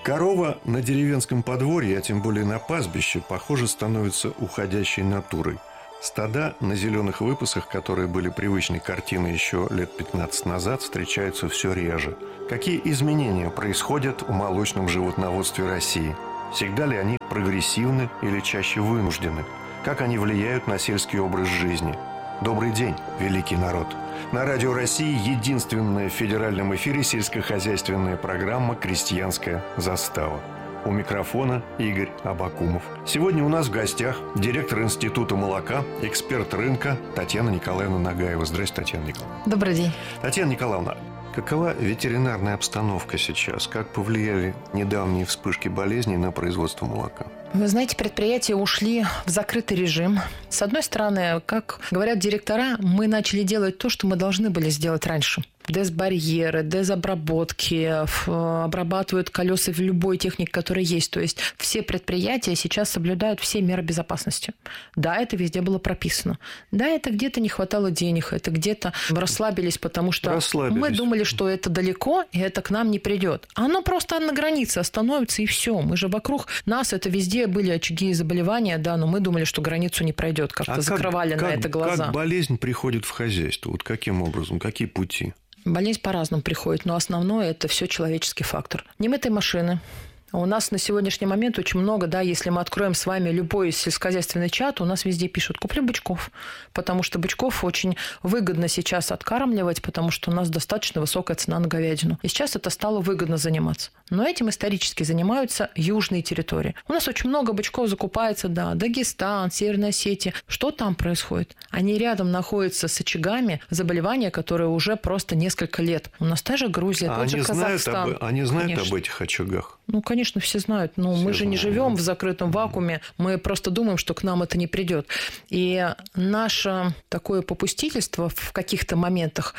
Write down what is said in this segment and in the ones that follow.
Корова на деревенском подворье, а тем более на пастбище, похоже, становится уходящей натурой. Стада на зеленых выпасах, которые были привычной картиной еще лет 15 назад, встречаются все реже. Какие изменения происходят в молочном животноводстве России? Всегда ли они прогрессивны или чаще вынуждены? Как они влияют на сельский образ жизни? Добрый день, великий народ! На Радио России единственная в федеральном эфире сельскохозяйственная программа «Крестьянская застава». У микрофона Игорь Абакумов. Сегодня у нас в гостях директор Института молока, эксперт рынка Татьяна Николаевна Нагаева. Здравствуйте, Татьяна Николаевна. Добрый день. Татьяна Николаевна, какова ветеринарная обстановка сейчас? Как повлияли недавние вспышки болезней на производство молока? Вы знаете, предприятия ушли в закрытый режим. С одной стороны, как говорят директора, мы начали делать то, что мы должны были сделать раньше. Дезбарьеры, дезобработки, обрабатывают колеса в любой технике, которая есть. То есть все предприятия сейчас соблюдают все меры безопасности. Да, это везде было прописано. Да, это где-то не хватало денег, это где-то расслабились, потому что мы думали, что это далеко, и это к нам не придет. Оно просто на границе остановится, и все. Мы же вокруг нас, это везде были очаги заболевания, да, но мы думали, что границу не пройдет, как-то закрывали на это глаза. Как болезнь приходит в хозяйство? Вот каким образом, какие пути? Болезнь по-разному приходит, но основное – это все человеческий фактор. Немытые машины. У нас на сегодняшний момент очень много, да, если мы откроем с вами любой сельскохозяйственный чат, у нас везде пишут «купли бычков», потому что бычков очень выгодно сейчас откармливать, потому что у нас достаточно высокая цена на говядину. И сейчас это стало выгодно заниматься. Но этим исторически занимаются южные территории. У нас очень много бычков закупается, да, Дагестан, Северная Осетия. Что там происходит? Они рядом находятся с очагами заболевания, которые уже просто несколько лет. У нас та же Грузия, тот же Казахстан. Они знают об этих очагах? Ну, конечно, все знают. Но мы же не живем в закрытом вакууме. Мы просто думаем, что к нам это не придет. И наше такое попустительство в каких-то моментах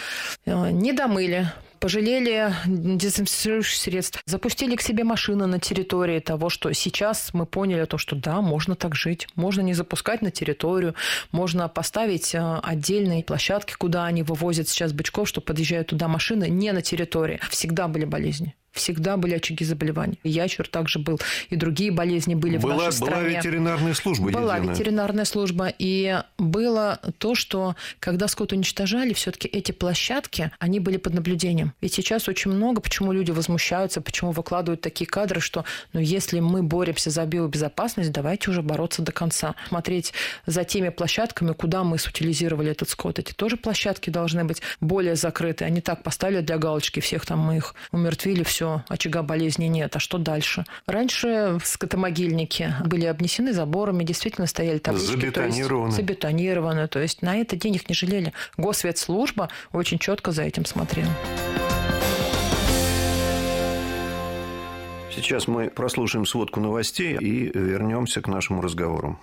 не домыли, пожалели дезинфицирующих средств, запустили к себе машины на территории того, что сейчас мы поняли то, что да, можно так жить, можно не запускать на территорию, можно поставить отдельные площадки, куда они вывозят сейчас бычков, что подъезжают туда машины не на территории. Всегда были болезни. Всегда были очаги заболеваний. Ящер также был, и другие болезни были в нашей стране. Была ветеринарная служба. Была ветеринарная служба. И было то, что когда скот уничтожали, все-таки эти площадки, они были под наблюдением. Ведь сейчас очень много, почему люди возмущаются, почему выкладывают такие кадры, что если мы боремся за биобезопасность, давайте уже бороться до конца. Смотреть за теми площадками, куда мы сутилизировали этот скот. Эти тоже площадки должны быть более закрыты. Они так поставили для галочки, всех там мы их умертвили, все, очага болезни нет. А что дальше? Раньше скотомогильники были обнесены заборами, действительно стояли таблички. Забетонированы. То есть на это денег не жалели. Госветслужба очень четко за этим смотрела. Сейчас мы прослушаем сводку новостей и вернемся к нашему разговору.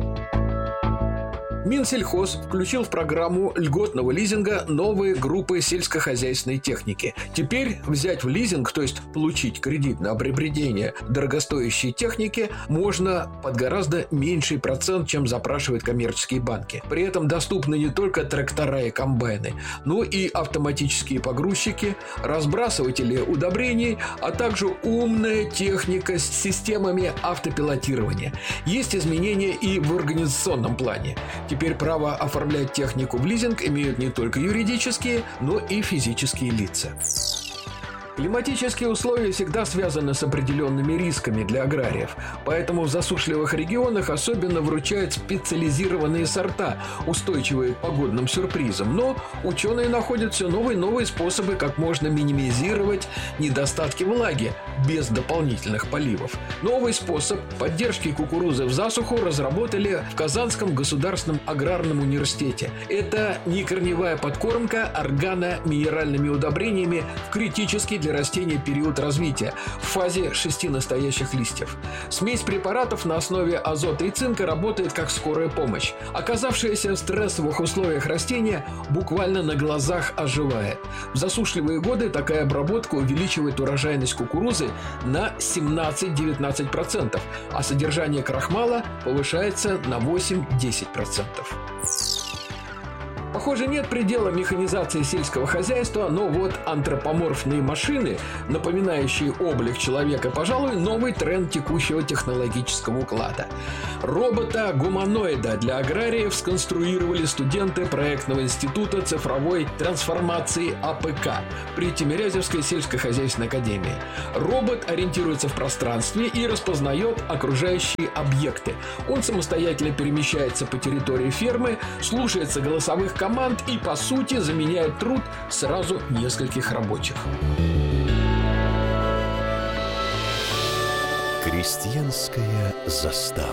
Минсельхоз включил в программу льготного лизинга новые группы сельскохозяйственной техники. Теперь взять в лизинг, то есть получить кредит на приобретение дорогостоящей техники, можно под гораздо меньший процент, чем запрашивают коммерческие банки. При этом доступны не только трактора и комбайны, но и автоматические погрузчики, разбрасыватели удобрений, а также умная техника с системами автопилотирования. Есть изменения и в организационном плане. Теперь право оформлять технику в лизинг имеют не только юридические, но и физические лица. Климатические условия всегда связаны с определенными рисками для аграриев, поэтому в засушливых регионах особенно выручают специализированные сорта, устойчивые к погодным сюрпризам. Но ученые находят все новые и новые способы, как можно минимизировать недостатки влаги без дополнительных поливов. Новый способ поддержки кукурузы в засуху разработали в Казанском государственном аграрном университете. Это некорневая подкормка органоминеральными удобрениями в критический для растения период развития в фазе 6 настоящих листьев. Смесь препаратов на основе азота и цинка работает как скорая помощь. Оказавшееся в стрессовых условиях растение буквально на глазах оживает. В засушливые годы такая обработка увеличивает урожайность кукурузы на 17-19%, а содержание крахмала повышается на 8-10%. Похоже, нет предела механизации сельского хозяйства, но вот антропоморфные машины, напоминающие облик человека, пожалуй, новый тренд текущего технологического уклада. Робота-гуманоида для аграриев сконструировали студенты проектного института цифровой трансформации АПК при Тимирязевской сельскохозяйственной академии. Робот ориентируется в пространстве и распознает окружающие объекты. Он самостоятельно перемещается по территории фермы, слушается голосовых команд и, по сути, заменяет труд сразу нескольких рабочих. Крестьянская застава.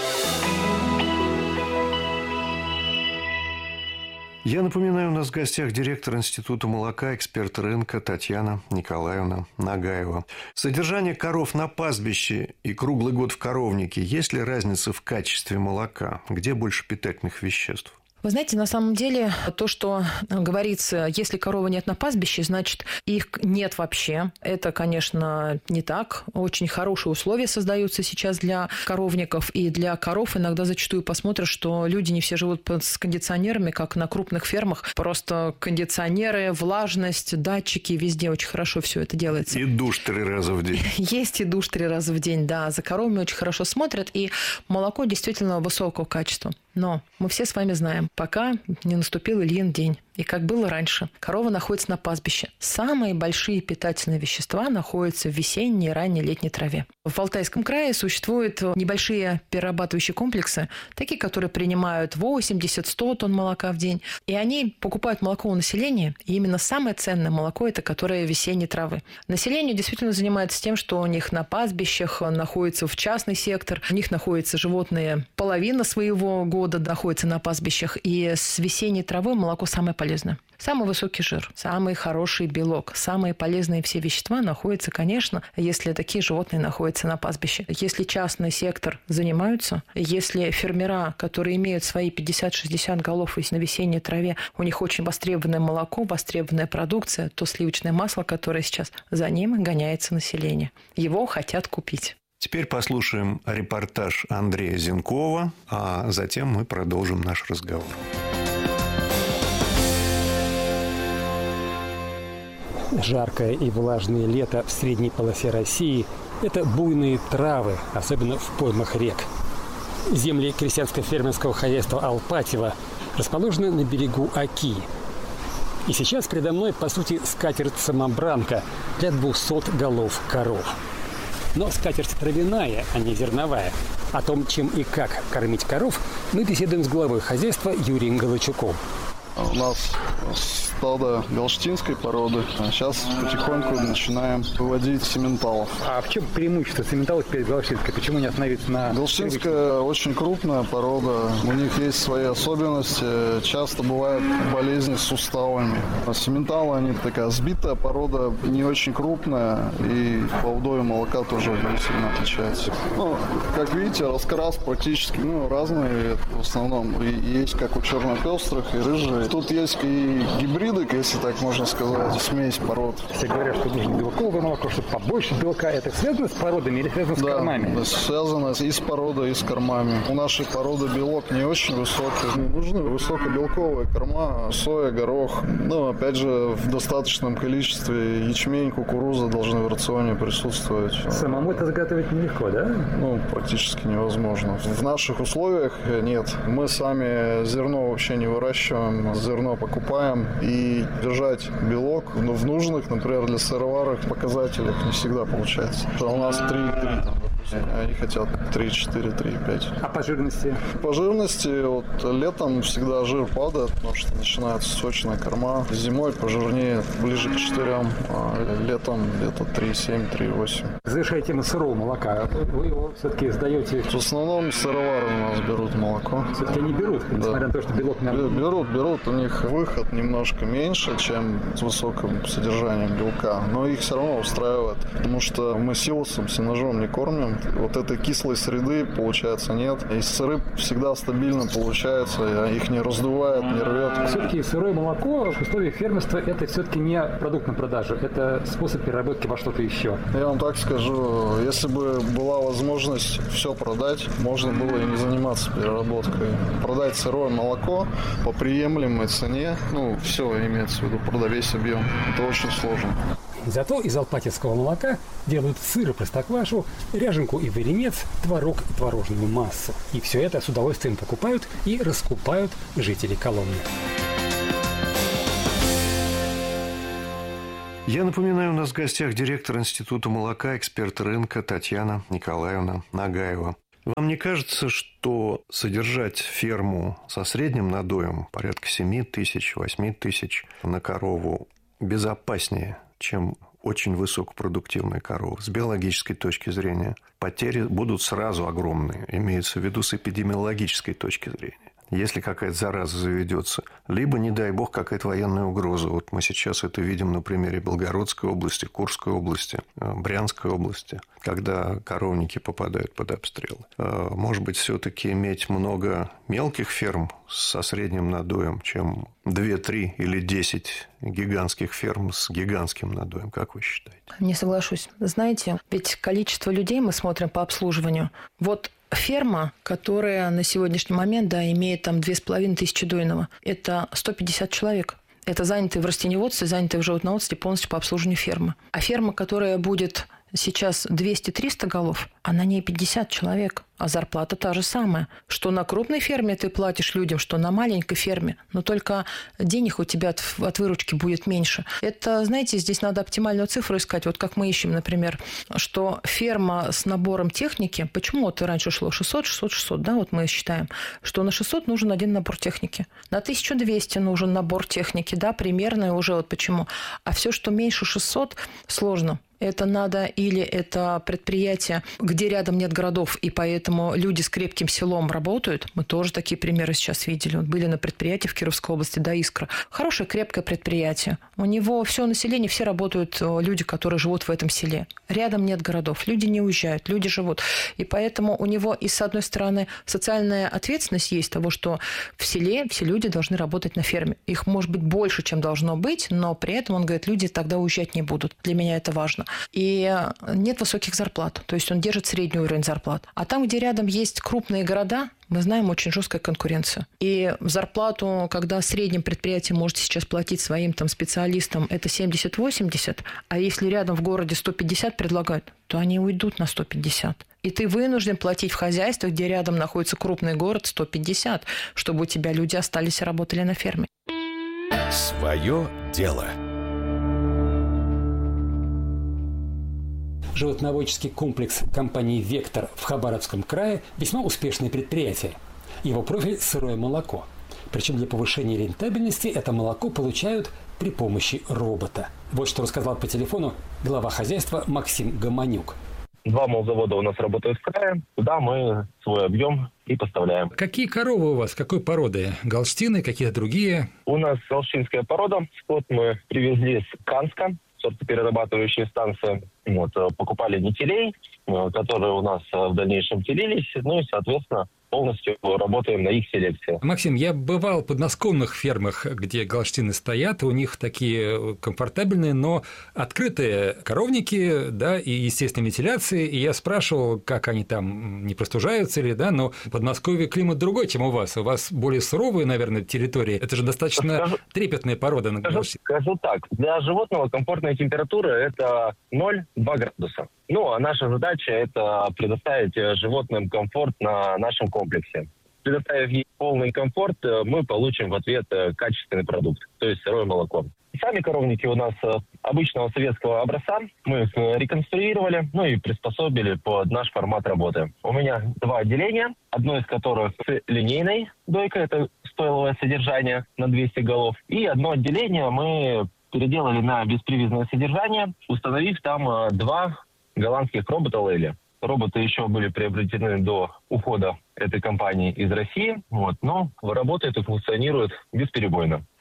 Я напоминаю, у нас в гостях директор Института молока, эксперт рынка Татьяна Николаевна Нагаева. Содержание коров на пастбище и круглый год в коровнике. Есть ли разница в качестве молока? Где больше питательных веществ? Вы знаете, на самом деле, то, что говорится, если коровы нет на пастбище, значит, их нет вообще. Это, конечно, не так. Очень хорошие условия создаются сейчас для коровников и для коров. Иногда зачастую посмотришь, что люди не все живут с кондиционерами, как на крупных фермах. Просто кондиционеры, влажность, датчики, везде очень хорошо все это делается. И душ 3 раза в день. Есть и душ 3 раза в день, да. За коровами очень хорошо смотрят, и молоко действительно высокого качества. Но мы все с вами знаем, пока не наступил Ильин день. И как было раньше, корова находится на пастбище. Самые большие питательные вещества находятся в весенней и ранней летней траве. В Алтайском крае существуют небольшие перерабатывающие комплексы, такие, которые принимают 80-100 тонн молока в день. И они покупают молоко у населения. И именно самое ценное молоко – это которое весенней травы. Население действительно занимается тем, что у них на пастбищах находится в частный сектор, у них находятся животные, половина своего года находится на пастбищах. И с весенней травы молоко самое полезное. Самый высокий жир, самый хороший белок, самые полезные все вещества находятся, конечно, если такие животные находятся на пастбище. Если частный сектор занимаются, если фермера, которые имеют свои 50-60 голов на весенней траве, у них очень востребованное молоко, востребованная продукция, то сливочное масло, которое сейчас за ним гоняется население. Его хотят купить. Теперь послушаем репортаж Андрея Зенкова, а затем мы продолжим наш разговор. Жаркое и влажное лето в средней полосе России – это буйные травы, особенно в поймах рек. Земли крестьянско-фермерского хозяйства Алпатьево расположены на берегу Оки. И сейчас передо мной, по сути, скатерть-самобранка для 200 голов коров. Но скатерть травяная, а не зерновая. О том, чем и как кормить коров, мы беседуем с главой хозяйства Юрием Галачуком. У нас стадо галштинской породы. Сейчас потихоньку начинаем выводить симменталов. А в чем преимущество симменталов перед галштинской? Почему не остановиться на... Галштинская очень крупная порода. У них есть свои особенности. Часто бывают болезни с суставами. Симменталы, они такая сбитая порода, не очень крупная. И по удою молока тоже не сильно отличается. Как видите, раскрас практически разный в основном. И есть как у чернопестрых и рыжие. Тут есть и гибриды, если так можно сказать, смесь пород. Все говорят, что нужно белковое молоко, чтобы побольше белка. Это связано с породами или связано с кормами? Да, связано и с породой, и с кормами. У нашей породы белок не очень высокий. Нужны высокобелковые корма, соя, горох. Опять же, в достаточном количестве ячмень, кукуруза должны в рационе присутствовать. Самому это заготовить нелегко, да? Практически невозможно. В наших условиях нет. Мы сами зерно вообще не выращиваем. Зерно покупаем, и держать белок в нужных, например, для сыроварок показателях не всегда получается. У нас 3,3, допустим, они хотят 3,4, 3,5. А по жирности? По жирности летом всегда жир падает, потому что начинается сочная корма. Зимой пожирнее, ближе к 4, а летом где-то 3,7, 3,8. Завершая тему сырого молока, вы его все-таки сдаете? В основном сыровары у нас берут молоко. Все-таки они берут, несмотря на то, что белок... Берут. У них выход немножко меньше, чем с высоким содержанием белка, но их все равно устраивает, потому что мы силосом, сенажом не кормим, Вот этой кислой среды, получается, нет. И сыры всегда стабильно получается, их не раздувает, не рвет. Все-таки сырое молоко в условиях фермерства – это все-таки не продукт на продажу, это способ переработки во что-то еще. Я вам так скажу, если бы была возможность все продать, можно было и не заниматься переработкой. Продать сырое молоко по приемлемой цене, все имеется в виду, продать весь объем, это очень сложно. Зато из алпатьевского молока делают сыр и простоквашу, ряженку и варенец, творог и творожную массу. И все это с удовольствием покупают и раскупают жители Коломны. Я напоминаю, у нас в гостях директор Института молока, эксперт рынка Татьяна Николаевна Нагаева. Вам не кажется, что содержать ферму со средним надоем, порядка 7 тысяч, 8 тысяч на корову, безопаснее, чем очень высокопродуктивная корова? С биологической точки зрения потери будут сразу огромные, имеется в виду с эпидемиологической точки зрения. Если какая-то зараза заведется, либо, не дай бог, какая-то военная угроза. Вот мы сейчас это видим на примере Белгородской области, Курской области, Брянской области, когда коровники попадают под обстрелы. Может быть, все-таки иметь много мелких ферм со средним надоем, чем 2, 3 или 10 гигантских ферм с гигантским надоем. Как вы считаете? Не соглашусь. Знаете, ведь количество людей мы смотрим по обслуживанию. Вот ферма, которая на сегодняшний момент, имеет там 2500 дойного, это 150 человек. Это занятые в растениеводстве, занятые в животноводстве полностью по обслуживанию фермы. А ферма, которая будет сейчас 200-300 голов, а на ней 50 человек. А зарплата та же самая. Что на крупной ферме ты платишь людям, что на маленькой ферме. Но только денег у тебя от выручки будет меньше. Это, знаете, здесь надо оптимальную цифру искать. Вот как мы ищем, например, что ферма с набором техники, почему вот раньше шло 600, 600, 600, да, вот мы считаем, что на 600 нужен один набор техники. На 1200 нужен набор техники, да, примерно уже вот почему. А все, что меньше 600, сложно. Это надо или это предприятие, где рядом нет городов, и поэтому люди с крепким селом работают. Мы тоже такие примеры сейчас видели. Вот были на предприятии в Кировской области, «Искра». Хорошее, крепкое предприятие. У него все население, все работают люди, которые живут в этом селе. Рядом нет городов. Люди не уезжают, люди живут. И поэтому у него и, с одной стороны, социальная ответственность есть того, что в селе все люди должны работать на ферме. Их может быть больше, чем должно быть, но при этом, он говорит, люди тогда уезжать не будут. Для меня это важно. И нет высоких зарплат. То есть он держит средний уровень зарплат. А там, где рядом есть крупные города, мы знаем, очень жесткая конкуренция. И зарплату, когда среднем предприятие может сейчас платить своим там специалистам, это 70-80, а если рядом в городе 150 предлагают, то они уйдут на 150. И ты вынужден платить в хозяйстве, где рядом находится крупный город, 150, чтобы у тебя люди остались и работали на ферме. Свое дело. Животноводческий комплекс компании «Вектор» в Хабаровском крае весьма успешное предприятие. Его профиль – сырое молоко. Причем для повышения рентабельности это молоко получают при помощи робота. Вот что рассказал по телефону глава хозяйства Максим Гомонюк. 2 молзавода у нас работают в крае, туда мы свой объем и поставляем. Какие коровы у вас? Какой породы? Галштины, какие-то другие? У нас галштинская порода. Скот мы привезли с Канска, сортоперерабатывающая станция. Покупали нетелей, которые у нас в дальнейшем телились. И, соответственно, полностью работаем на их селекции. Максим, я бывал в подмосковных фермах, где галштины стоят, у них такие комфортабельные, но открытые коровники, да, и естественной вентиляции, и я спрашивал, как они там, не простужаются ли, да, но в Подмосковье климат другой, чем у вас более суровые, наверное, территории, это же достаточно трепетная порода. Скажу так, для животного комфортная температура – это 0-2 градуса. А наша задача – это предоставить животным комфорт на нашем комплексе. Предоставив ей полный комфорт, мы получим в ответ качественный продукт, то есть сырое молоко. Сами коровники у нас обычного советского образца. Мы их реконструировали, и приспособили под наш формат работы. У меня 2 отделения, одно из которых с линейной дойкой, это стойловое содержание на 200 голов. И одно отделение мы переделали на беспривязное содержание, установив там 2 голландских робота Лейли. Роботы еще были приобретены до ухода этой компании из России, но работает и функционирует бесперебойно.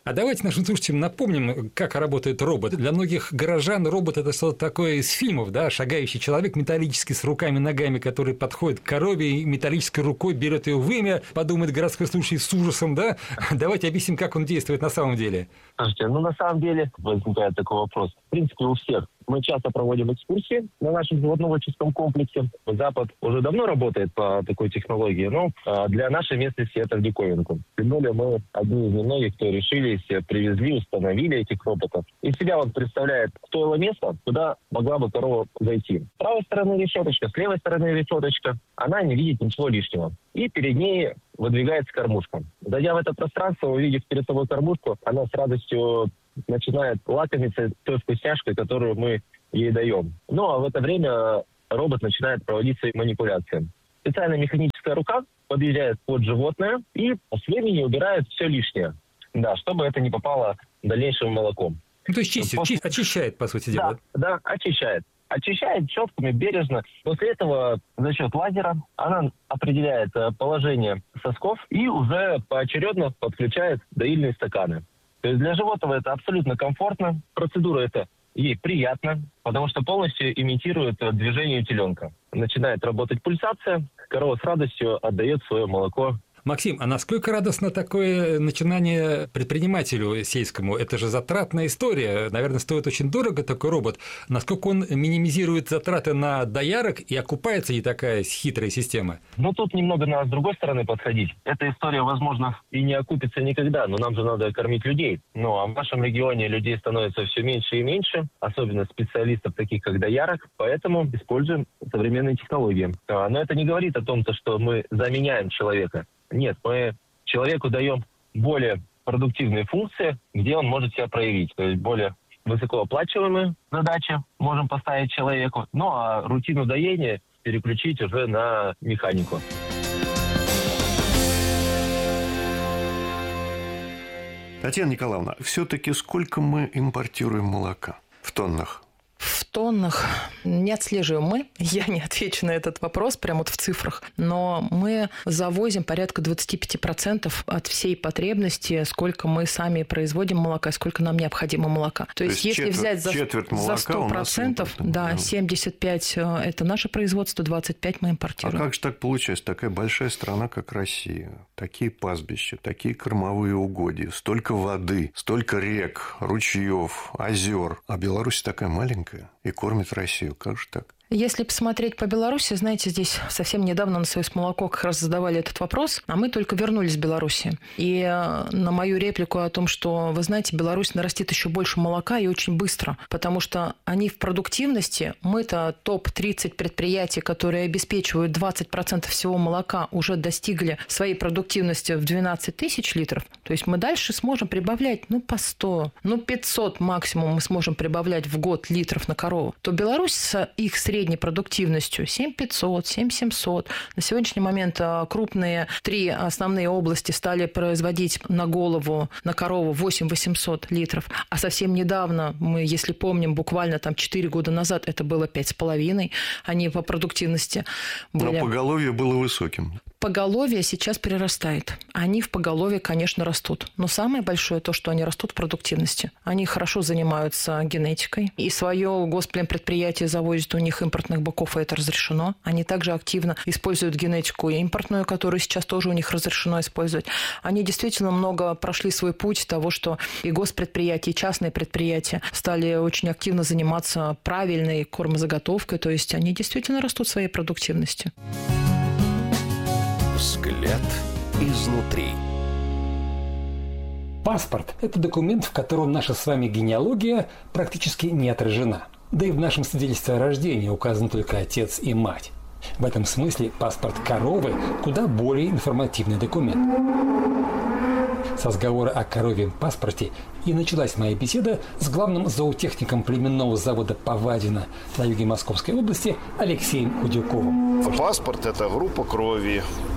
А давайте нашим слушателям напомним, как работает робот. Для многих горожан робот – это что-то такое из фильмов, да, шагающий человек металлический с руками и ногами, который подходит к корове и металлической рукой берет ее вымя, подумает городской слушатель с ужасом, да? Давайте объясним, как он действует на самом деле. Слушайте, на самом деле возникает такой вопрос. В принципе, у всех. Мы часто проводим экскурсии на нашем животноводческом комплексе. Запад уже давно работает по такой технологии, но для нашей местности это в диковинку. Тем более мы одни из немногих, кто решились, привезли, установили этих роботов. Из себя он представляет стоило место, куда могла бы корова зайти. С правой стороны решеточка, с левой стороны решеточка. Она не видит ничего лишнего. И перед ней выдвигается кормушка. Зайдя в это пространство, увидев перед собой кормушку, она с радостью начинает лакомиться той вкусняшкой, которую мы ей даем. Ну, а в это время робот начинает проводить свои манипуляции. Специальная механическая рука подъезжает под животное и с времени убирает все лишнее. Да, чтобы это не попало дальнейшим молоком. Ну, то есть чистит, очищает, по сути дела. Да, очищает. Очищает щетками, бережно. После этого за счет лазера она определяет положение сосков и уже поочередно подключает доильные стаканы. То есть для животного это абсолютно комфортно. Процедура эта ей приятна, потому что полностью имитирует движение теленка. Начинает работать пульсация, корова с радостью отдает свое молоко. Максим, а насколько радостно такое начинание предпринимателю сельскому? Это же затратная история. Наверное, стоит очень дорого такой робот. Насколько он минимизирует затраты на доярок и окупается ли такая хитрая система? Ну, тут немного надо с другой стороны подходить. Эта история, возможно, и не окупится никогда, но нам же надо кормить людей. Ну, а в нашем регионе людей становится все меньше и меньше, особенно специалистов таких, как доярок, поэтому используем современные технологии. Но это не говорит о том, что мы заменяем человека. Нет, мы человеку даем более продуктивные функции, где он может себя проявить. То есть более высокооплачиваемые задачи можем поставить человеку, ну а рутину доения переключить уже на механику. Татьяна Николаевна, все-таки сколько мы импортируем молока в тоннах? В тоннах не отслеживаем мы, я не отвечу на этот вопрос прямо вот в цифрах, но мы завозим порядка 25% от всей потребности, сколько мы сами производим молока, сколько нам необходимо молока. То есть если взять за 100%, да, 75% это наше производство, 25% мы импортируем. А как же так получается? Такая большая страна, как Россия, такие пастбища, такие кормовые угодья, столько воды, столько рек, ручьев, озер, а Беларусь такая маленькая и кормит Россию. Как же так? Если посмотреть по Беларуси, знаете, здесь совсем недавно на «Союз молоко» как раз задавали этот вопрос, а мы только вернулись в Беларуси. И на мою реплику о том, что, вы знаете, Беларусь нарастит еще больше молока и очень быстро, потому что они в продуктивности, мы-то топ-30 предприятий, которые обеспечивают 20% всего молока, уже достигли своей продуктивности в 12 тысяч литров. То есть мы дальше сможем прибавлять, по 100, 500 максимум мы сможем прибавлять в год литров на корову. То Беларусь с их средней продуктивностью 7500, 7700. На сегодняшний момент крупные 3 основные области стали производить на голову, на корову 8800 литров. А совсем недавно, мы, если помним, буквально 4 года назад это было 5,5. Они по продуктивности были... Но поголовье было высоким. Поголовье сейчас прирастает. Они в поголовье, конечно, растут. Но самое большое то, что они растут в продуктивности. Они хорошо занимаются генетикой. И свое госплемпредприятие завозит у них импортных быков, и это разрешено. Они также активно используют генетику импортную, которую сейчас тоже у них разрешено использовать. Они действительно много прошли свой путь того, что и госпредприятия, и частные предприятия стали очень активно заниматься правильной кормозаготовкой. То есть они действительно растут в своей продуктивности. Взгляд изнутри. Паспорт – это документ, в котором наша с вами генеалогия практически не отражена. Да и в нашем свидетельстве о рождении указан только отец и мать. В этом смысле паспорт коровы куда более информативный документ. С разговора о коровьем паспорте и началась моя беседа с главным зоотехником племенного завода Повадино на юге Московской области Алексеем Худяковым. Паспорт – это группа крови,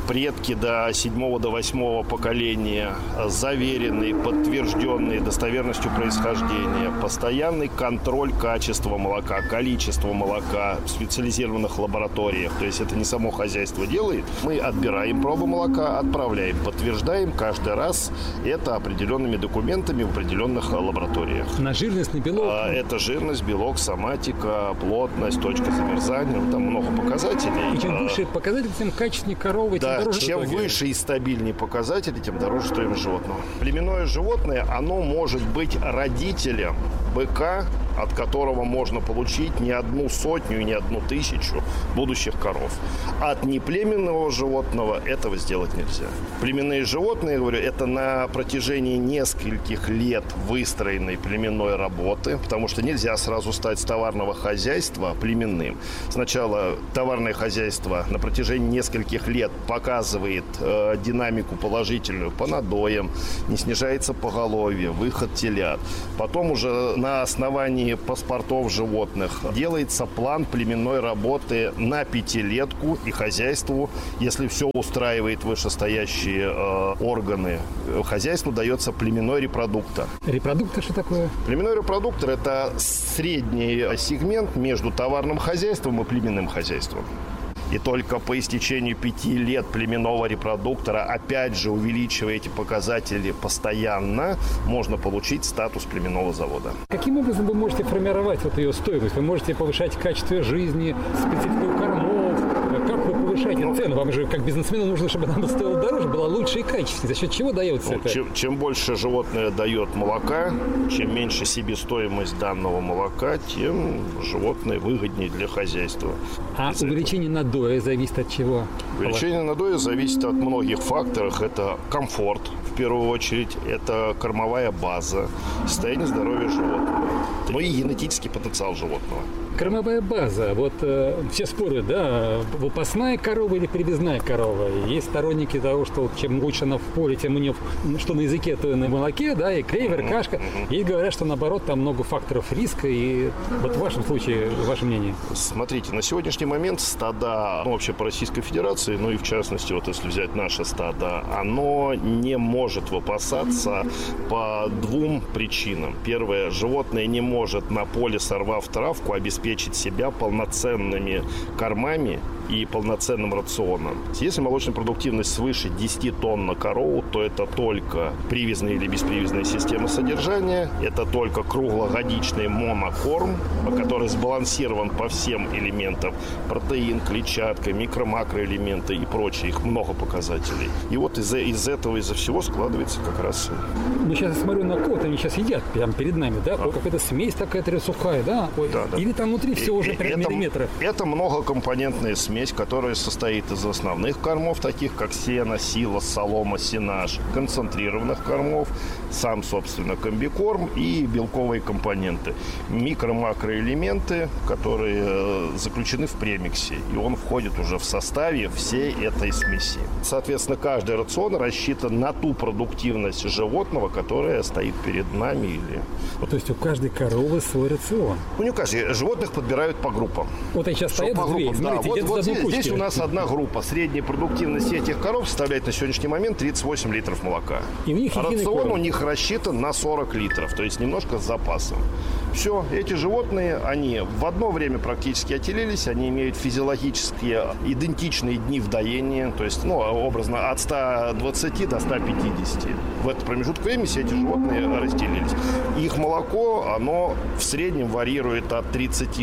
предки до 7-го, до 8-го поколения, заверенные, подтвержденные достоверностью происхождения, постоянный контроль качества молока, количества молока в специализированных лабораториях. То есть это не само хозяйство делает. Мы отбираем пробу молока, отправляем, подтверждаем каждый раз это определенными документами в определенных лабораториях. На жирность, на белок? Это жирность, белок, соматика, плотность, точка замерзания. Там много показателей. И чем выше показатель, тем качественнее коровы, тем дороже. Чем выше и стабильнее показатели, тем дороже стоимость животного. Племенное животное, оно может быть родителем быка, от которого можно получить не 100 и не 1000 будущих коров. От неплеменного животного этого сделать нельзя. Племенные животные, я говорю, это на протяжении нескольких лет выстроенной племенной работы, потому что нельзя сразу стать с товарного хозяйства племенным. Сначала товарное хозяйство на протяжении нескольких лет показывает динамику положительную по надоям, не снижается поголовье, выход телят. Потом уже на основании паспортов животных делается план племенной работы на 5-летку, и хозяйству, если все устраивает вышестоящие органы, хозяйству дается племенной репродуктор. Репродуктор что такое? Племенной репродуктор – это средний сегмент между товарным хозяйством и племенным хозяйством. И только по истечению 5 лет племенного репродуктора, опять же, увеличивая эти показатели постоянно, можно получить статус племенного завода. Каким образом вы можете формировать вот ее стоимость? Вы можете повышать качество жизни, специфику кормов? Как вы повышаете цену? Вам же, как бизнесмену, нужно, чтобы она стоила дороже, была лучше и качественнее. За счет чего дается это? Чем больше животное дает молока, чем меньше себестоимость данного молока, тем животное выгоднее для хозяйства. А увеличение надоя зависит от чего? Увеличение надоя зависит от многих факторов. Это комфорт, в первую очередь, это кормовая база, состояние здоровья животного, ну и генетический потенциал животного. Кормовая база. Вот все спорят, да, выпасная корова или привязная корова. Есть сторонники того, что чем лучше она в поле, тем у нее, что на языке, то и на молоке, да, и клевер, кашка. Есть говорят, что наоборот, там много факторов риска. И вот в вашем случае, ваше мнение? Смотрите, на сегодняшний момент стада, вообще по Российской Федерации, ну и в частности, вот если взять наше стадо, оно не может выпасаться по 2 причинам. Первое, животное не может на поле, сорвав травку, обеспечить себя полноценными кормами и полноценным рационом. Если молочная продуктивность свыше 10 тонн на корову, то это только привязная или беспривязная система содержания, это только круглогодичный монокорм, который сбалансирован по всем элементам: протеин, клетчатка, микро-макроэлементы и прочее. Их много показателей. И вот из этого, из-за всего складывается как раз... Ну, сейчас я смотрю на кот, они сейчас едят прямо перед нами, да? Какая-то смесь такая сухая, да? Да. Или там внутри все уже прям миллиметры? Это многокомпонентная смесь, которая состоит из основных кормов, таких как сено, силос, солома, сенаж, концентрированных кормов, сам, собственно, комбикорм и белковые компоненты. Микро-макроэлементы, которые заключены в премиксе, и он входит уже в составе всей этой смеси. Соответственно, каждый рацион рассчитан на ту продуктивность животного, которая стоит перед нами. То есть у каждой коровы свой рацион? Не у каждой. Животных подбирают по группам. Вот они сейчас стоят две. Смотрите, вот здесь у нас одна группа. Средняя продуктивность этих коров составляет на сегодняшний момент 38 литров молока. И у них рацион у них рассчитан на 40 литров, то есть немножко с запасом. Все, эти животные, они в одно время практически отелились, они имеют физиологические идентичные дни вдоения, то есть, образно, от 120 до 150. В этот промежуток времени все эти животные разделились. Их молоко, оно в среднем варьирует от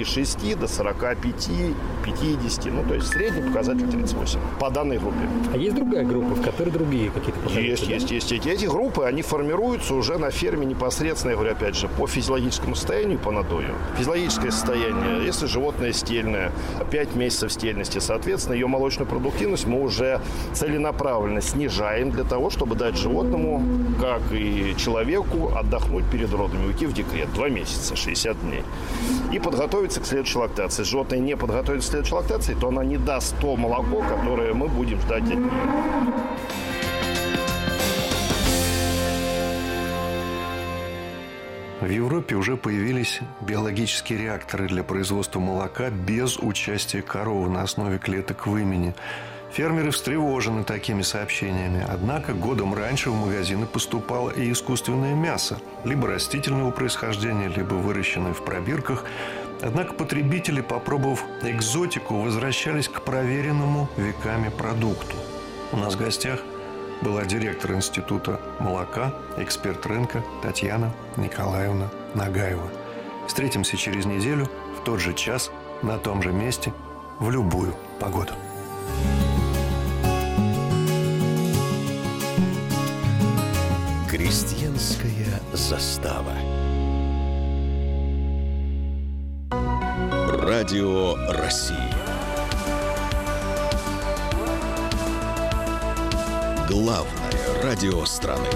36 до 45, 50, то есть средний показатель 38 по данной группе. А есть другая группа, в которой другие какие-то показатели? Есть. Эти группы, они формируются уже на ферме непосредственно, я говорю, опять же, по физиологическому состоянию, по надою. Физиологическое состояние, если животное стельное, 5 месяцев стельности, соответственно, ее молочную продуктивность мы уже целенаправленно снижаем для того, чтобы дать животному, как и человеку, отдохнуть перед родами, уйти в декрет 2 месяца, 60 дней. И подготовиться к следующей лактации. Если животное не подготовится к следующей лактации, то она не даст то молоко, которое мы будем ждать от нее. В Европе уже появились биологические реакторы для производства молока без участия коровы на основе клеток вымени. Фермеры встревожены такими сообщениями, однако годом раньше в магазины поступало и искусственное мясо, либо растительного происхождения, либо выращенное в пробирках. Однако потребители, попробовав экзотику, возвращались к проверенному веками продукту. У нас в гостях была директор Института молока, эксперт рынка Татьяна Николаевна Нагаева. Встретимся через неделю в тот же час, на том же месте, в любую погоду. Крестьянская застава. Радио России. Главное радио страны.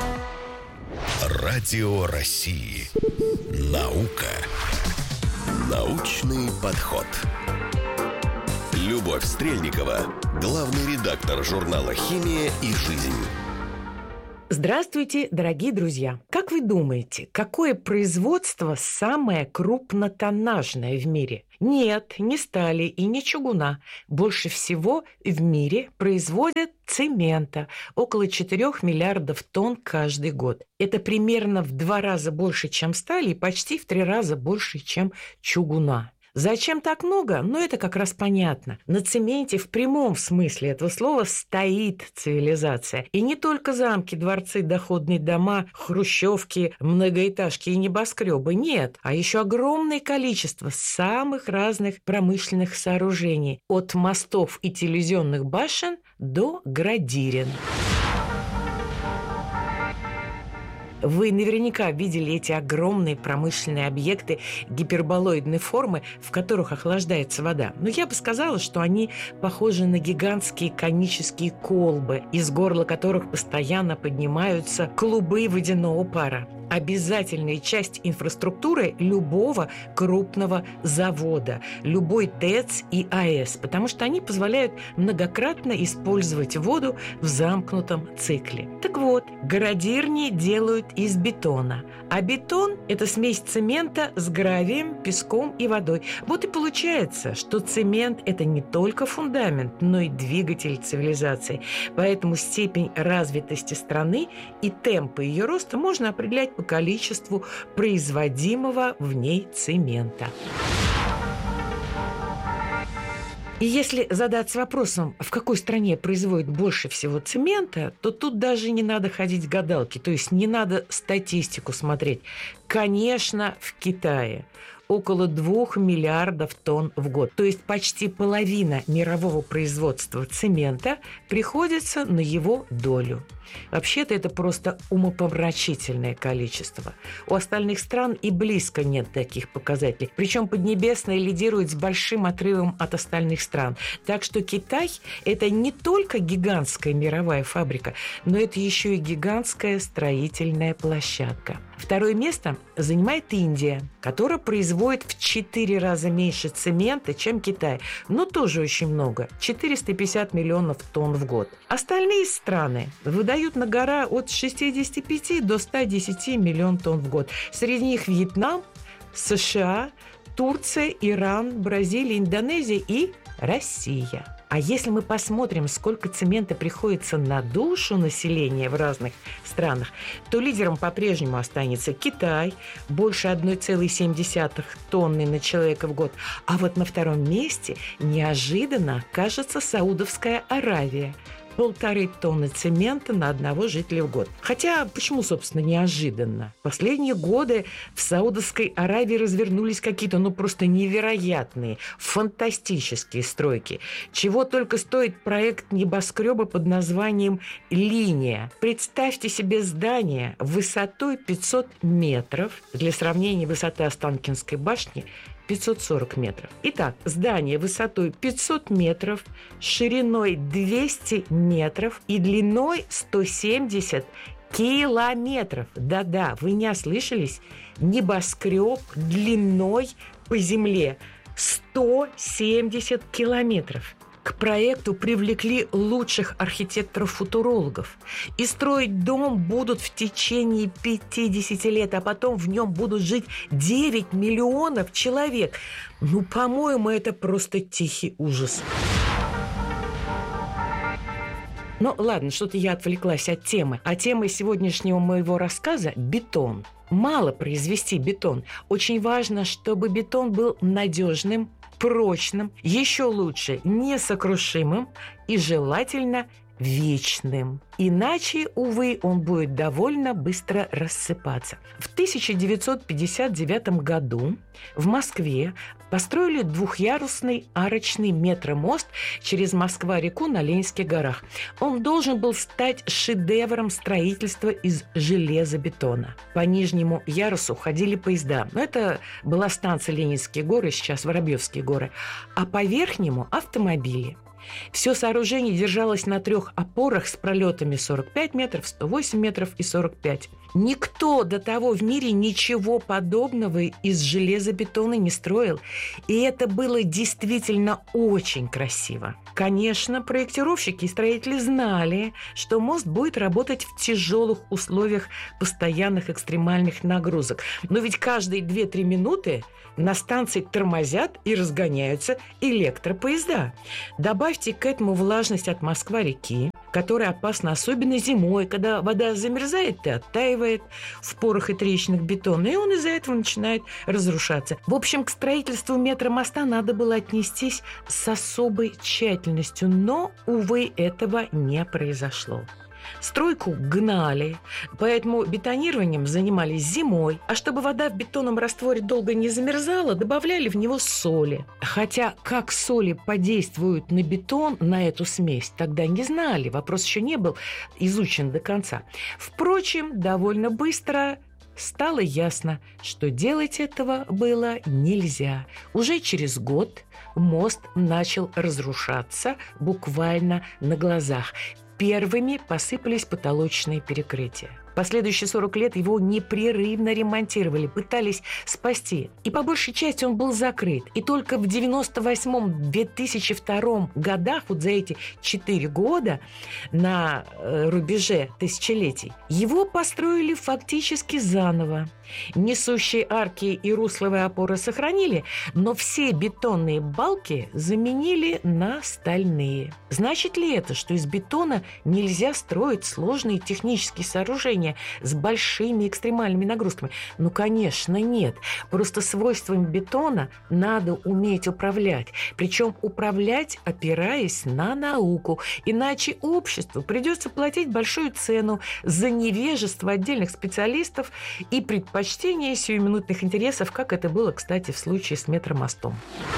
Радио России. Наука. Научный подход. Любовь Стрельникова, главный редактор журнала «Химия и жизнь». Здравствуйте, дорогие друзья! Как вы думаете, какое производство самое крупнотоннажное в мире? Нет, не стали и не чугуна. Больше всего в мире производят цемента. Около 4 миллиардов тонн каждый год. Это примерно в 2 раза больше, чем стали, и почти в 3 раза больше, чем чугуна. Зачем так много? Ну, это как раз понятно. На цементе в прямом смысле этого слова стоит цивилизация. И не только замки, дворцы, доходные дома, хрущевки, многоэтажки и небоскребы. Нет, а еще огромное количество самых разных промышленных сооружений. От мостов и телевизионных башен до градирен. Вы наверняка видели эти огромные промышленные объекты гиперболоидной формы, в которых охлаждается вода. Но я бы сказала, что они похожи на гигантские конические колбы, из горла которых постоянно поднимаются клубы водяного пара. Обязательная часть инфраструктуры любого крупного завода, любой ТЭЦ и АЭС, потому что они позволяют многократно использовать воду в замкнутом цикле. Так вот, градирни делают из бетона, а бетон – это смесь цемента с гравием, песком и водой. Вот и получается, что цемент – это не только фундамент, но и двигатель цивилизации. Поэтому степень развитости страны и темпы ее роста можно определять по количеству производимого в ней цемента. И если задаться вопросом, в какой стране производят больше всего цемента, то тут даже не надо ходить к гадалке, то есть не надо статистику смотреть. Конечно, в Китае. Около 2 миллиардов тонн в год. То есть почти половина мирового производства цемента приходится на его долю. Вообще-то это просто умопомрачительное количество. У остальных стран и близко нет таких показателей. Причем Поднебесная лидирует с большим отрывом от остальных стран. Так что Китай – это не только гигантская мировая фабрика, но это еще и гигантская строительная площадка. Второе место занимает Индия, которая производит в 4 раза меньше цемента, чем Китай. Но тоже очень много – 450 миллионов тонн в год. Остальные страны выдают на гора от 65 до 110 миллионов тонн в год. Среди них Вьетнам, США, Турция, Иран, Бразилия, Индонезия и Россия. А если мы посмотрим, сколько цемента приходится на душу населения в разных странах, то лидером по-прежнему останется Китай, больше 1,7 тонны на человека в год. А вот на втором месте неожиданно окажется Саудовская Аравия. 1,5 тонны цемента на одного жителя в год. Хотя, почему, собственно, неожиданно? В последние годы в Саудовской Аравии развернулись какие-то, просто невероятные, фантастические стройки. Чего только стоит проект небоскреба под названием «Линия». Представьте себе здание высотой 500 метров. Для сравнения, высота Останкинской башни 540 метров. Итак, здание высотой 500 метров, шириной 200 метров и длиной 170 километров. Да-да, вы не ослышались. Небоскреб длиной по земле 170 километров. К проекту привлекли лучших архитекторов-футурологов. И строить дом будут в течение 50 лет, а потом в нем будут жить 9 миллионов человек. По-моему, это просто тихий ужас. Ну, ладно, что-то я отвлеклась от темы. А темой сегодняшнего моего рассказа – бетон. Мало произвести бетон. Очень важно, чтобы бетон был надежным, прочным, еще лучше несокрушимым и желательно вечным. Иначе, увы, он будет довольно быстро рассыпаться. В 1959 году в Москве построили двухъярусный арочный метромост через Москва-реку на Ленинских горах. Он должен был стать шедевром строительства из железобетона. По нижнему ярусу ходили поезда. Но это была станция Ленинские горы, сейчас Воробьевские горы. А по верхнему – автомобили. Все сооружение держалось на 3 опорах с пролетами 45 метров, 108 метров и 45. Никто до того в мире ничего подобного из железобетона не строил. И это было действительно очень красиво. Конечно, проектировщики и строители знали, что мост будет работать в тяжелых условиях постоянных экстремальных нагрузок. Но ведь каждые 2-3 минуты на станции тормозят и разгоняются электропоезда. Добавьте к этому влажность от Москва-реки, которая опасна особенно зимой, когда вода замерзает и оттаивает в порах и трещинах бетона, и он из-за этого начинает разрушаться. В общем, к строительству метромоста надо было отнестись с особой тщательностью, но, увы, этого не произошло. Стройку гнали, поэтому бетонированием занимались зимой. А чтобы вода в бетонном растворе долго не замерзала, добавляли в него соли. Хотя как соли подействуют на бетон, на эту смесь, тогда не знали. Вопрос еще не был изучен до конца. Впрочем, довольно быстро стало ясно, что делать этого было нельзя. Уже через год мост начал разрушаться буквально на глазах. Первыми посыпались потолочные перекрытия. Последующие 40 лет его непрерывно ремонтировали, пытались спасти. И по большей части он был закрыт. И только в 98-2002 годах, вот за эти 4 года на рубеже тысячелетий, его построили фактически заново. Несущие арки и русловые опоры сохранили, но все бетонные балки заменили на стальные. Значит ли это, что из бетона нельзя строить сложные технические сооружения с большими экстремальными нагрузками? Ну, конечно, нет. Просто свойствами бетона надо уметь управлять. Причем управлять, опираясь на науку. Иначе обществу придется платить большую цену за невежество отдельных специалистов и предпочтение сиюминутных интересов, как это было, кстати, в случае с метромостом.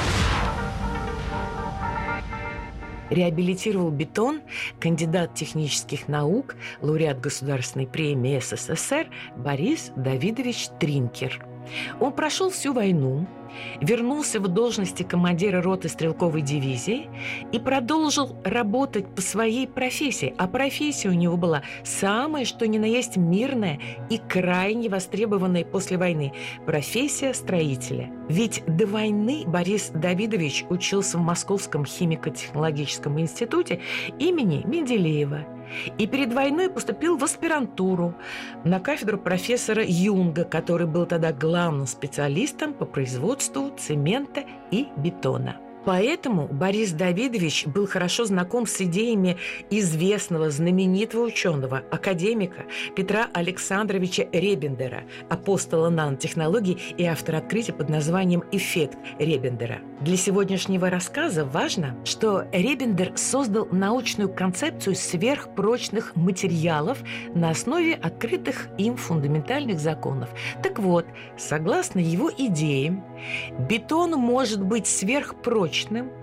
Реабилитировал бетон кандидат технических наук, лауреат Государственной премии СССР Борис Давидович Тринкер. Он прошел всю войну, вернулся в должности командира роты стрелковой дивизии и продолжил работать по своей профессии. А профессия у него была самая, что ни на есть, мирная и крайне востребованная после войны – профессия строителя. Ведь до войны Борис Давидович учился в Московском химико-технологическом институте имени Менделеева. И перед войной поступил в аспирантуру на кафедру профессора Юнга, который был тогда главным специалистом по производству цемента и бетона. Поэтому Борис Давидович был хорошо знаком с идеями известного, знаменитого ученого, академика Петра Александровича Ребендера, апостола нанотехнологий и автора открытия под названием «Эффект Ребендера». Для сегодняшнего рассказа важно, что Ребендер создал научную концепцию сверхпрочных материалов на основе открытых им фундаментальных законов. Так вот, согласно его идеям, бетон может быть сверхпрочным,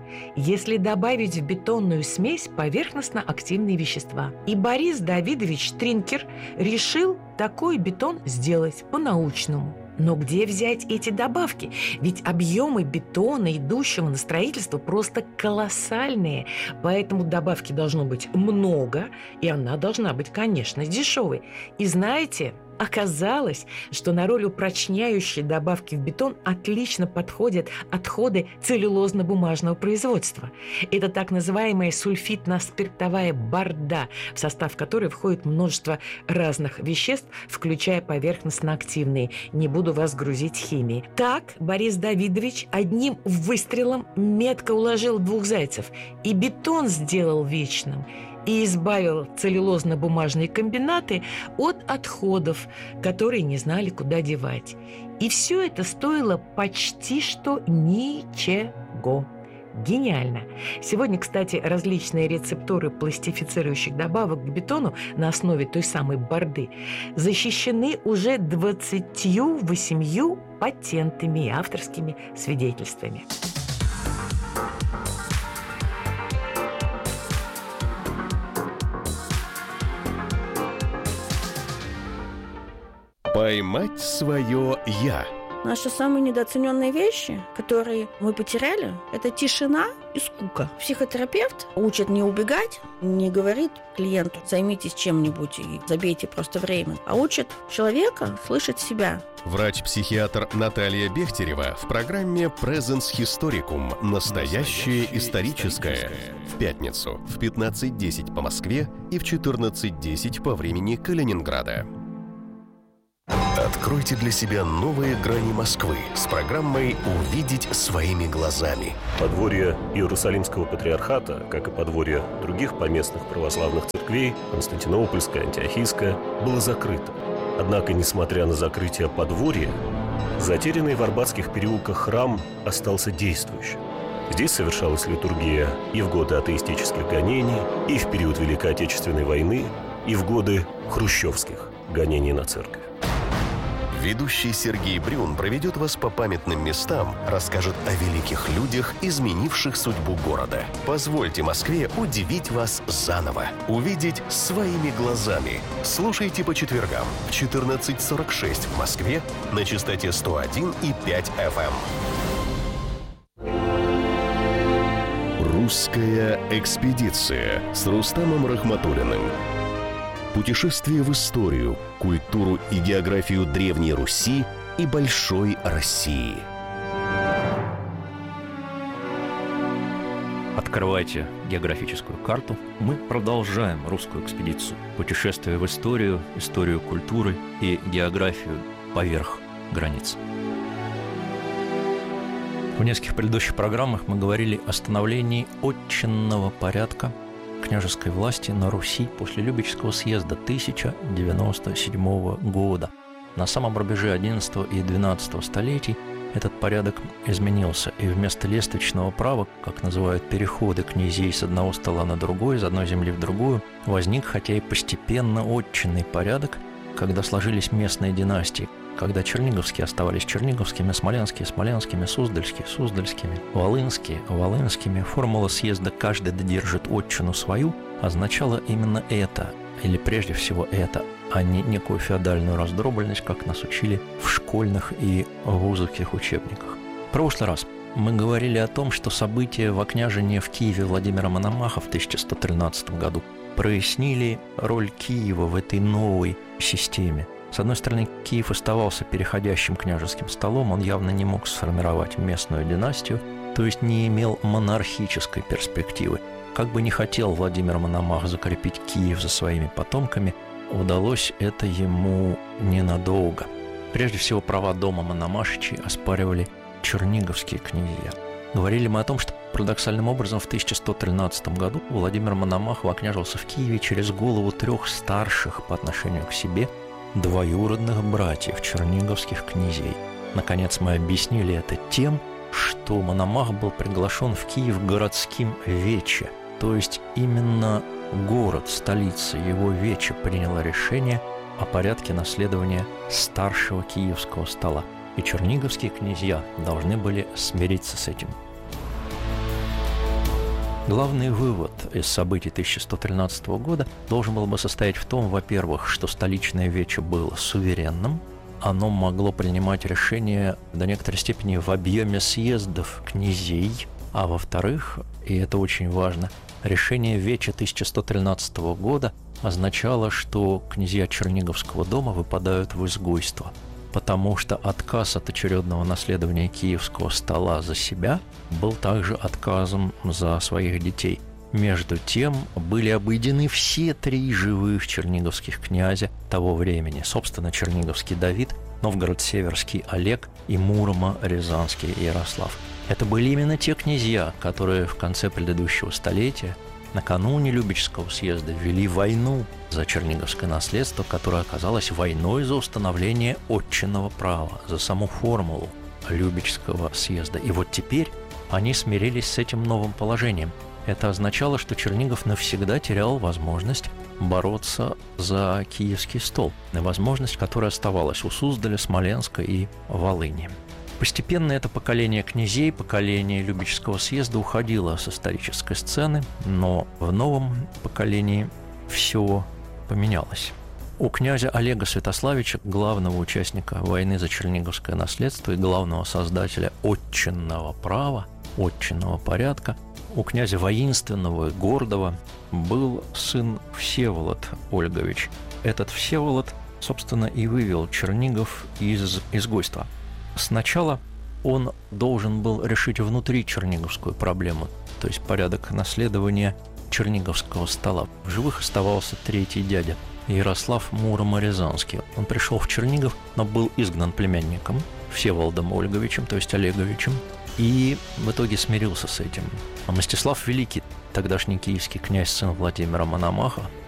если добавить в бетонную смесь поверхностно-активные вещества. И Борис Давидович Тринкер решил такой бетон сделать по-научному. Но где взять эти добавки? Ведь объемы бетона, идущего на строительство, просто колоссальные. Поэтому добавки должно быть много, и она должна быть, конечно, дешевой. И знаете, оказалось, что на роль упрочняющей добавки в бетон отлично подходят отходы целлюлозно-бумажного производства. Это так называемая сульфитно-спиртовая борда, в состав которой входит множество разных веществ, включая поверхностно-активные. Не буду вас грузить химией. Так Борис Давидович одним выстрелом метко уложил 2 зайцев. И бетон сделал вечным, и избавил целлюлозно-бумажные комбинаты от отходов, которые не знали, куда девать. И все это стоило почти что ничего. Гениально. Сегодня, кстати, различные рецептуры пластифицирующих добавок к бетону на основе той самой борды защищены уже 28 патентами и авторскими свидетельствами. Поймать свое «я». Наши самые недооцененные вещи, которые мы потеряли, это тишина и скука. Психотерапевт учит не убегать, не говорит клиенту: займитесь чем-нибудь и забейте просто время, а учит человека слышать себя. Врач-психиатр Наталья Бехтерева в программе «Presens Historicum. Настоящее историческое». В пятницу в 15:10 по Москве и в 14:10 по времени Калининграда. Откройте для себя новые грани Москвы с программой «Увидеть своими глазами». Подворье Иерусалимского патриархата, как и подворье других поместных православных церквей, Константинопольская, Антиохийская, было закрыто. Однако, несмотря на закрытие подворья, затерянный в арбатских переулках храм остался действующим. Здесь совершалась литургия и в годы атеистических гонений, и в период Великой Отечественной войны, и в годы хрущевских гонений на церковь. Ведущий Сергей Брюн проведет вас по памятным местам, расскажет о великих людях, изменивших судьбу города. Позвольте Москве удивить вас заново. Увидеть своими глазами. Слушайте по четвергам в 14:46 в Москве на частоте 101,5 FM. Русская экспедиция с Рустамом Рахматуллиным. Путешествие в историю, культуру и географию Древней Руси и Большой России. Открывайте географическую карту. Мы продолжаем русскую экспедицию. Путешествие в историю, историю культуры и географию поверх границ. В нескольких предыдущих программах мы говорили о становлении отчинного порядка княжеской власти на Руси после Любечского съезда 1097 года. На самом рубеже XI и XII столетий этот порядок изменился, и вместо лествичного права, как называют переходы князей с одного стола на другой, из одной земли в другую, возник, хотя и постепенно, отчинный порядок, когда сложились местные династии, когда черниговские оставались черниговскими, смоленские – смоленскими, суздальские – суздальскими, волынские – волынскими. Формула съезда «каждый держит отчину свою» означала именно это, или прежде всего это, а не некую феодальную раздробленность, как нас учили в школьных и вузовских учебниках. В прошлый раз мы говорили о том, что события во княжении в Киеве Владимира Мономаха в 1113 году прояснили роль Киева в этой новой системе. С одной стороны, Киев оставался переходящим княжеским столом, он явно не мог сформировать местную династию, то есть не имел монархической перспективы. Как бы не хотел Владимир Мономах закрепить Киев за своими потомками, удалось это ему ненадолго. Прежде всего, права дома Мономашичей оспаривали черниговские князья. Говорили мы о том, что парадоксальным образом в 1113 году Владимир Мономах вокняжился в Киеве через голову 3 старших по отношению к себе двоюродных братьев черниговских князей. Наконец, мы объяснили это тем, что Мономах был приглашен в Киев городским вече, то есть именно город, столица его вече приняла решение о порядке наследования старшего киевского стола, и черниговские князья должны были смириться с этим. Главный вывод из событий 1113 года должен был бы состоять в том, во-первых, что столичное вече было суверенным, оно могло принимать решения до некоторой степени в объеме съездов князей, а во-вторых, и это очень важно, решение веча 1113 года означало, что князья Черниговского дома выпадают в изгойство, потому что отказ от очередного наследования киевского стола за себя был также отказом за своих детей. Между тем были обойдены все 3 живых черниговских князя того времени. Собственно, черниговский Давид, Новгород-Северский Олег и Муромо-Рязанский Ярослав. Это были именно те князья, которые в конце предыдущего столетия накануне Любечского съезда ввели войну за черниговское наследство, которая оказалась войной за установление отчинного права, за саму формулу Любечского съезда. И вот теперь они смирились с этим новым положением. Это означало, что Чернигов навсегда терял возможность бороться за киевский стол, возможность, которая оставалась у Суздаля, Смоленска и Волыни. Постепенно это поколение князей, поколение Любечского съезда уходило с исторической сцены, но в новом поколении все поменялось. У князя Олега Святославича, главного участника войны за черниговское наследство и главного создателя отчинного права, отчинного порядка, у князя воинственного и гордого был сын Всеволод Ольгович. Этот Всеволод, собственно, и вывел Чернигов из изгойства. Сначала он должен был решить внутри черниговскую проблему, то есть порядок наследования черниговского стола. В живых оставался третий дядя, Ярослав Муромо-Рязанский. Он пришел в Чернигов, но был изгнан племянником Всеволодом Ольговичем, то есть Олеговичем, и в итоге смирился с этим. А Мстислав Великий, тогдашний киевский князь, сын Владимира Мономаха,